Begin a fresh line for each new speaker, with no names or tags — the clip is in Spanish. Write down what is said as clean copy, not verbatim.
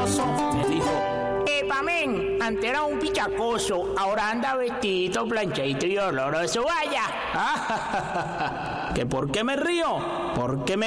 nervioso, me dijo: Pamén, antes era un pichacoso, ahora anda vestidito, planchadito y oloroso, vaya. ¿Que por qué me río? Porque me